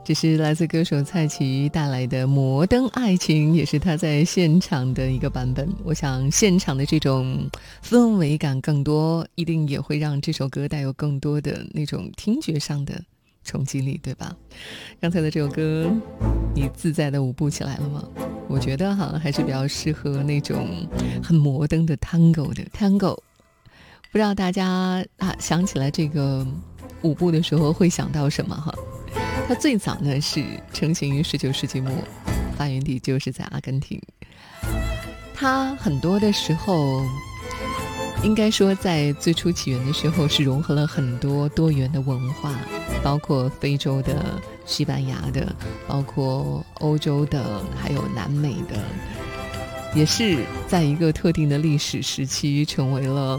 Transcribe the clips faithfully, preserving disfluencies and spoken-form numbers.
这是来自歌手蔡奇带来的《摩登爱情》，也是他在现场的一个版本。我想现场的这种氛围感更多，一定也会让这首歌带有更多的那种听觉上的冲击力，对吧？刚才的这首歌你自在的舞步起来了吗？我觉得哈还是比较适合那种很摩登的 Tango 的 Tango。 不知道大家啊想起来这个舞步的时候会想到什么哈？它最早呢是成型于十九世纪末，发源地就是在阿根廷。它很多的时候应该说在最初起源的时候是融合了很多多元的文化，包括非洲的、西班牙的，包括欧洲的，还有南美的，也是在一个特定的历史时期成为了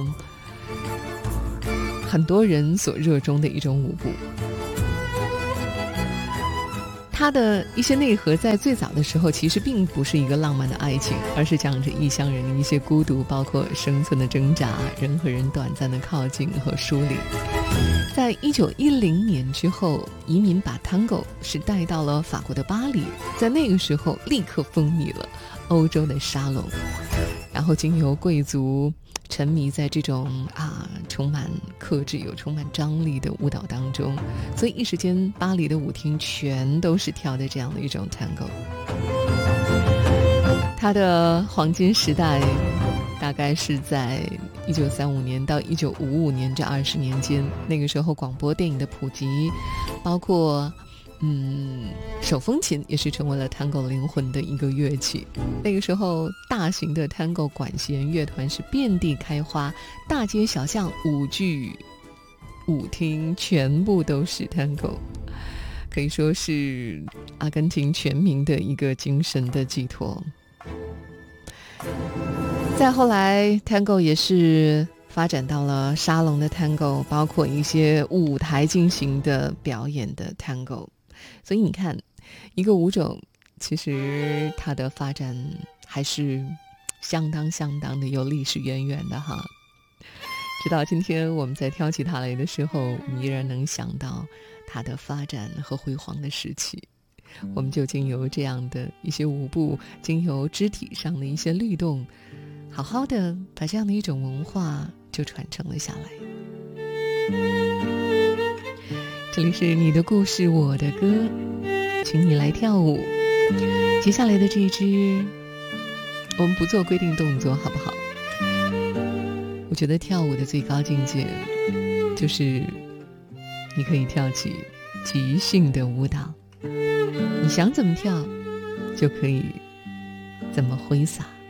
很多人所热衷的一种舞步。它的一些内核在最早的时候其实并不是一个浪漫的爱情，而是讲着异乡人的一些孤独，包括生存的挣扎，人和人短暂的靠近和疏离。在一九一零年之后，移民把 Tango 是带到了法国的巴黎，在那个时候立刻风靡了欧洲的沙龙，然后经由贵族沉迷在这种啊充满克制又充满张力的舞蹈当中，所以一时间巴黎的舞厅全都是跳的这样的一种 Tango。 它的黄金时代大概是在一九三五年到一九五五年这二十年间，那个时候广播电影的普及，包括嗯，手风琴也是成为了 Tango 灵魂的一个乐器。那个时候大型的 Tango 管弦乐团是遍地开花，大街小巷舞剧舞厅全部都是 Tango， 可以说是阿根廷全民的一个精神的寄托。再后来 Tango 也是发展到了沙龙的 Tango， 包括一些舞台进行的表演的 Tango。所以你看，一个舞种其实它的发展还是相当相当的有历史渊源的哈。直到今天我们在挑起它来的时候，我们依然能想到它的发展和辉煌的时期。我们就经由这样的一些舞步，经由肢体上的一些律动，好好的把这样的一种文化就传承了下来。这里是你的故事我的歌，请你来跳舞。接下来的这一支我们不做规定动作好不好？我觉得跳舞的最高境界就是你可以跳起即兴的舞蹈，你想怎么跳就可以怎么挥洒。